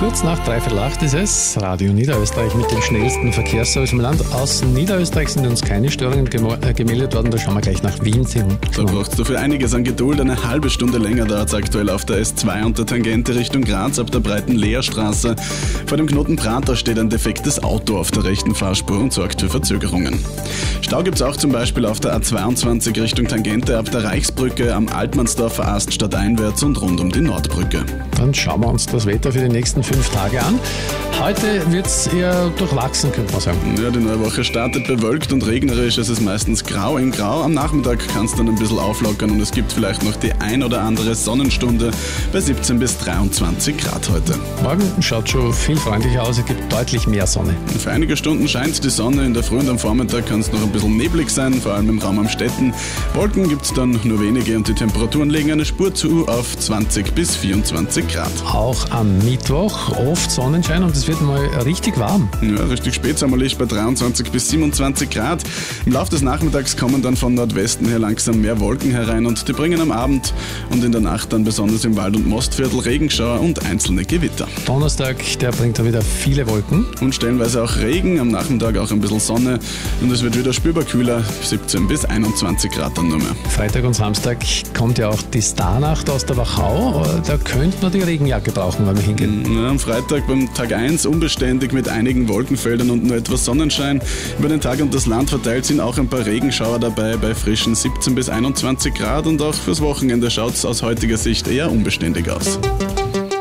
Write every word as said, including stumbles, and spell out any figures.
Kurz nach dreiviertel acht ist es. Radio Niederösterreich mit dem schnellsten Verkehrsservice im Land. Aus Niederösterreich sind uns keine Störungen gem- gemeldet worden. Da schauen wir gleich nach Wien. Da brauchst du für einiges an Geduld. Eine halbe Stunde länger dauert es aktuell auf der S zwei und der Tangente Richtung Graz ab der breiten Leerstraße. Vor dem Knoten Prater steht ein defektes Auto auf der rechten Fahrspur und sorgt für Verzögerungen. Stau gibt es auch zum Beispiel auf der A zweiundzwanzig Richtung Tangente ab der Reichsbrücke, am Altmannsdorfer Ast stadteinwärts und rund um die Nordbrücke. Dann schauen wir uns das Wetter für die nächsten fünf Tage an. Heute wird es eher durchwachsen, könnte man sagen. Ja, die neue Woche startet bewölkt und regnerisch. Es ist meistens grau in grau. Am Nachmittag kann es dann ein bisschen auflockern und es gibt vielleicht noch die ein oder andere Sonnenstunde bei siebzehn bis dreiundzwanzig Grad heute. Morgen schaut schon viel freundlicher aus, es gibt deutlich mehr Sonne. Und für einige Stunden scheint die Sonne. In der Früh und am Vormittag kann es noch ein bisschen neblig sein, vor allem im Raum am Städten. Wolken gibt es dann nur wenige und die Temperaturen legen eine Spur zu auf zwanzig bis vierundzwanzig Grad. Auch am Mittwoch oft Sonnenschein und es wird mal richtig warm. Ja, richtig spät sommerlich bei dreiundzwanzig bis siebenundzwanzig Grad. Im Laufe des Nachmittags kommen dann von Nordwesten her langsam mehr Wolken herein und die bringen am Abend und in der Nacht dann besonders im Wald- und Mostviertel Regenschauer und einzelne Gewitter. Donnerstag, der bringt da wieder viele Wolken. Und stellenweise auch Regen, am Nachmittag auch ein bisschen Sonne und es wird wieder spürbar kühler, siebzehn bis einundzwanzig Grad dann nur mehr. Freitag und Samstag kommt ja auch die Starnacht aus der Wachau. Da könnte man die Regenjacke brauchen, wenn wir hingehen. Ja, am Freitag beim Tag eins unbeständig mit einigen Wolkenfeldern und nur etwas Sonnenschein. Über den Tag und das Land verteilt sind auch ein paar Regenschauer dabei bei frischen siebzehn bis einundzwanzig Grad und auch fürs Wochenende schaut es aus heutiger Sicht eher unbeständig aus.